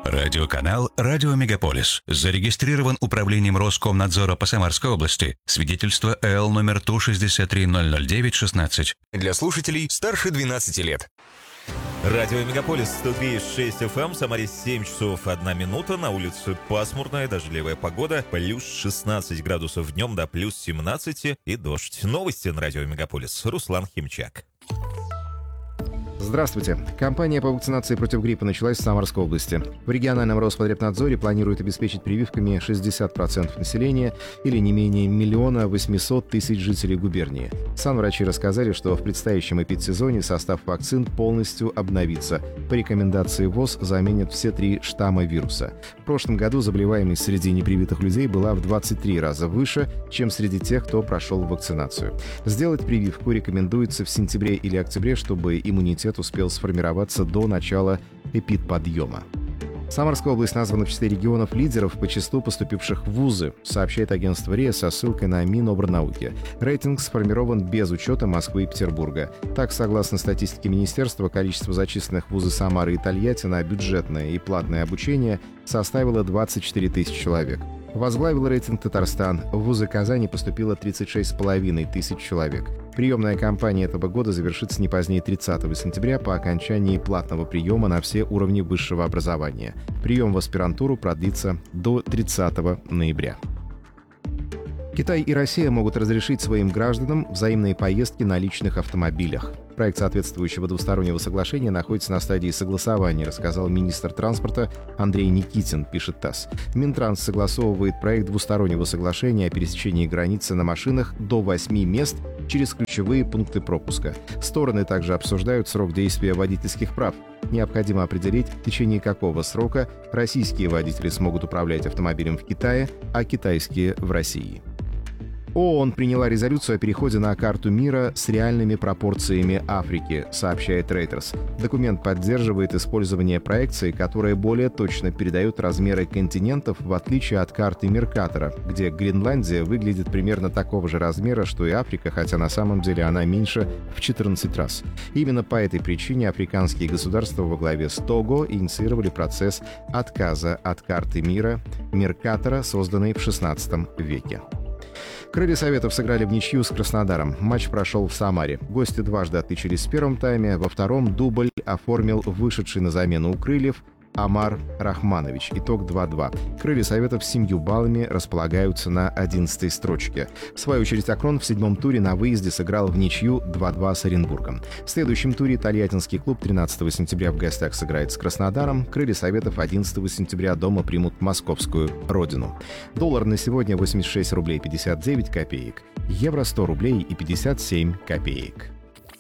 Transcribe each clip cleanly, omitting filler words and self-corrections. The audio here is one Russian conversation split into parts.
Радиоканал «Радио Мегаполис» зарегистрирован Управлением Роскомнадзора по Самарской области. Свидетельство ЭЛ номер Ту-63-009-16. Для слушателей старше 12 лет. Радио Мегаполис 103,6 FM, в Самаре 7 часов 1 минута, на улице пасмурная, дождливая погода, плюс 16 градусов днем до плюс 17 и дождь. Новости на Радио Мегаполис. Руслан Химчак. Здравствуйте. Кампания по вакцинации против гриппа началась в Самарской области. В региональном Роспотребнадзоре планируют обеспечить прививками 60% населения или не менее 1 800 000 жителей губернии. Санврачи рассказали, что в предстоящем эпидсезоне состав вакцин полностью обновится. По рекомендации ВОЗ заменят все 3 штамма вируса. В прошлом году заболеваемость среди непривитых людей была в 23 раза выше, чем среди тех, кто прошел вакцинацию. Сделать прививку рекомендуется в сентябре или октябре, чтобы иммунитет успел сформироваться до начала эпидподъема. Самарская область названа в числе регионов-лидеров по числу поступивших в вузы, сообщает агентство РИА со ссылкой на Минобрнауки. Рейтинг сформирован без учета Москвы и Петербурга. Так, согласно статистике министерства, количество зачисленных в вузы Самары и Тольятти на бюджетное и платное обучение составило 24 тысячи человек. Возглавил рейтинг Татарстан. В вузы Казани поступило 36,5 тысяч человек. Приемная кампания этого года завершится не позднее 30 сентября по окончании платного приема на все уровни высшего образования. Прием в аспирантуру продлится до 30 ноября. Китай и Россия могут разрешить своим гражданам взаимные поездки на личных автомобилях. Проект соответствующего двустороннего соглашения находится на стадии согласования, рассказал министр транспорта Андрей Никитин, пишет ТАСС. Минтранс согласовывает проект двустороннего соглашения о пересечении границы на машинах до 8 мест через ключевые пункты пропуска. Стороны также обсуждают срок действия водительских прав. Необходимо определить, в течение какого срока российские водители смогут управлять автомобилем в Китае, а китайские — в России. ООН приняла резолюцию о переходе на карту мира с реальными пропорциями Африки, сообщает Reuters. Документ поддерживает использование проекции, которая более точно передает размеры континентов, в отличие от карты Меркатора, где Гренландия выглядит примерно такого же размера, что и Африка, хотя на самом деле она меньше в 14 раз. Именно по этой причине африканские государства во главе с Того инициировали процесс отказа от карты мира Меркатора, созданной в XVI веке. Крылья Советов сыграли в ничью с Краснодаром. Матч прошел в Самаре. Гости дважды отличились в первом тайме, во втором дубль оформил вышедший на замену у Крыльев Амар Рахманович. Итог 2-2. Крылья Советов с 7 баллами располагаются на 11-й строчке. В свою очередь Акрон в 7-м туре на выезде сыграл в ничью 2-2 с Оренбургом. В следующем туре Тольяттинский клуб 13 сентября в гостях сыграет с Краснодаром. Крылья Советов 11 сентября дома примут московскую родину. Доллар на сегодня 86 рублей 59 копеек. Евро 100 рублей и 57 копеек.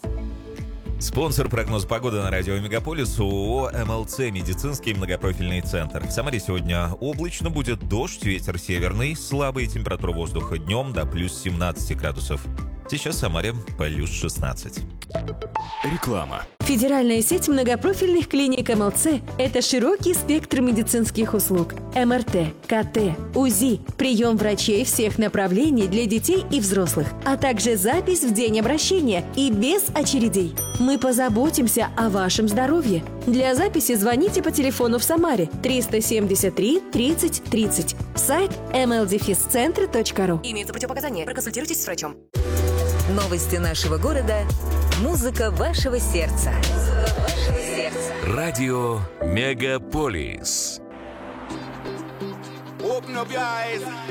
Спонсор прогноза погоды на Радио Мегаполис ООО МЛЦ «Медицинский многопрофильный центр». В Самаре сегодня облачно, будет дождь, ветер северный, слабая температура воздуха днем до плюс 17 градусов. Сейчас в Самаре плюс 16. Реклама. Федеральная сеть многопрофильных клиник МЛЦ – это широкий спектр медицинских услуг. МРТ, КТ, УЗИ, прием врачей всех направлений для детей и взрослых, а также запись в день обращения и без очередей. Мы позаботимся о вашем здоровье. Для записи звоните по телефону в Самаре 373 30 30. Сайт mldefiscentre.ru. Имеются противопоказания. Проконсультируйтесь с врачом. Новости нашего города. Музыка вашего сердца. Радио Мегаполис.